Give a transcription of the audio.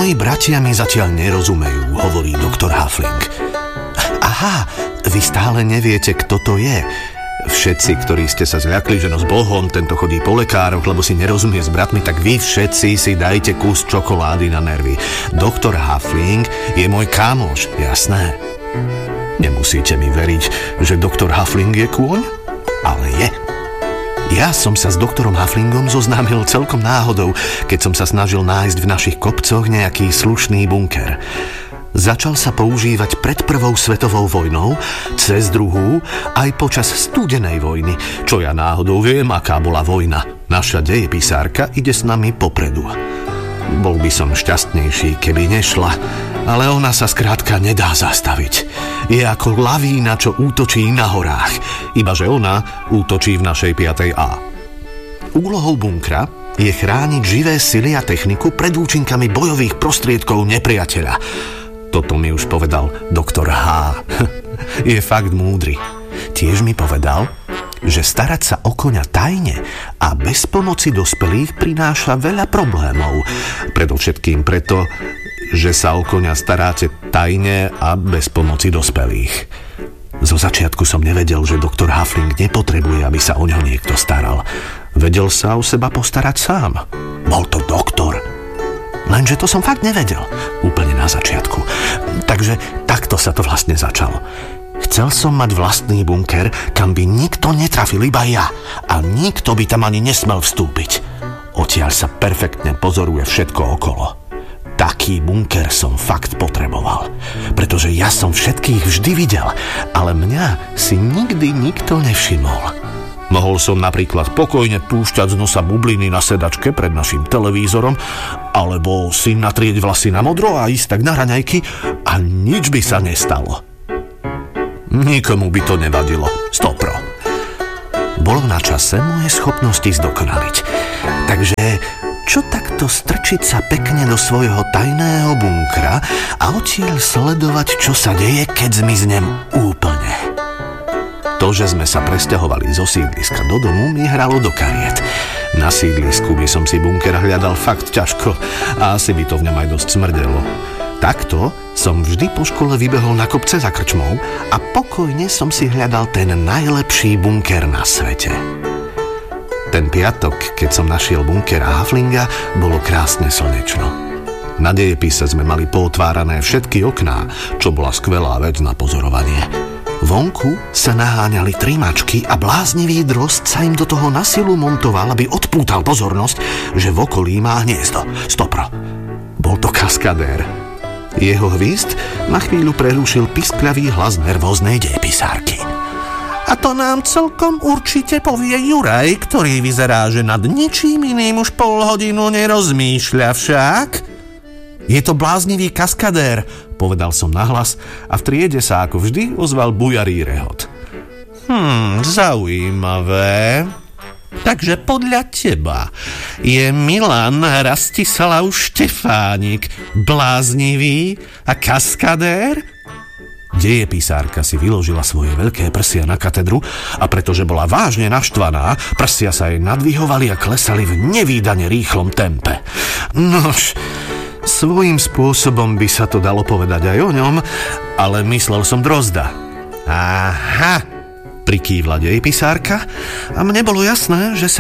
Moji bratia mi zatiaľ nerozumejú, hovorí doktor Huffling. Aha, vy stále neviete, kto to je. Všetci, ktorí ste sa zľakli, že s Bohom tento chodí po lekároch, lebo si nerozumie s bratmi, tak vy všetci si dajte kus čokolády na nervy. Doktor Huffling je môj kámoš, jasné? Nemusíte mi veriť, že doktor Huffling je kôň, ale je. Ja som sa s doktorom Hufflingom zoznámil celkom náhodou, keď som sa snažil nájsť v našich kopcoch nejaký slušný bunker. Začal sa používať pred prvou svetovou vojnou, cez druhú, aj počas studenej vojny. Čo ja náhodou viem, aká bola vojna. Naša dejepisárka ide s nami popredu. Bol by som šťastnejší, keby nešla, ale ona sa skrátka nedá zastaviť. Je ako lavína, čo útočí na horách, ibaže ona útočí v našej 5. A. Úlohou bunkra je chrániť živé sily a techniku pred účinkami bojových prostriedkov nepriateľa. Toto mi už povedal doktor H. Je fakt múdry. Tiež mi povedal, že starať sa o koňa tajne a bez pomoci dospelých prináša veľa problémov. Predovšetkým preto, že sa o koňa staráte tajne a bez pomoci dospelých. Zo začiatku som nevedel, že doktor Huffling nepotrebuje, aby sa o ňo niekto staral. Vedel sa o seba postarať sám. Bol to doktor. Lenže to som fakt nevedel. Úplne na začiatku. Takže takto sa to vlastne začalo. Chcel som mať vlastný bunker, kam by nikto netrafil, iba ja. A nikto by tam ani nesmel vstúpiť. Odtiaľ sa perfektne pozoruje všetko okolo. Taký bunker som fakt potreboval. Pretože ja som všetkých vždy videl, ale mňa si nikdy nikto nevšimol. Mohol som napríklad pokojne púšťať z nosa bubliny na sedačke pred našim televízorom, alebo si natrieť vlasy na modro a ísť tak na raňajky a nič by sa nestalo. Nikomu by to nevadilo, 100%. Bolo na čase moje schopnosti zdokonaliť. Takže čo takto strčiť sa pekne do svojho tajného bunkra a odtiaľ sledovať, čo sa deje, keď zmiznem úplne. To, že sme sa presťahovali zo sídliska do domu, mi hralo do kariet. Na sídlisku by som si bunker hľadal fakt ťažko a asi by to v ňom aj dosť smrdelo. Takto som vždy po škole vybehol na kopce za krčmou a pokojne som si hľadal ten najlepší bunker na svete. Ten piatok, keď som našiel bunkera Hufflinga, bolo krásne slnečno. Na dejepise sme mali pootvárané všetky okná, čo bola skvelá vec na pozorovanie. Vonku sa naháňali 3 mačky a bláznivý drozd sa im do toho na silu montoval, aby odpútal pozornosť, že v okolí má hniezdo. 100%. Bol to kaskadér. Jeho hvízd na chvíľu prerušil piskľavý hlas nervóznej dejepisárky. A to nám celkom určite povie Juraj, ktorý vyzerá, že nad ničím iným už pol hodinu nerozmýšľa však. Je to bláznivý kaskadér, povedal som nahlas a v triede sa ako vždy ozval bujarý rehot. Zaujímavé. Takže podľa teba je Milan Rastislav Štefánik bláznivý a kaskadér? Dejepisárka si vyložila svoje veľké prsia na katedru a pretože bola vážne naštvaná, prsia sa jej nadvihovali a klesali v nevídane rýchlom tempe. Nož, svojím spôsobom by sa to dalo povedať aj o ňom, ale myslel som drozda. Aha, prikývla dejepisárka a mne bolo jasné, že sa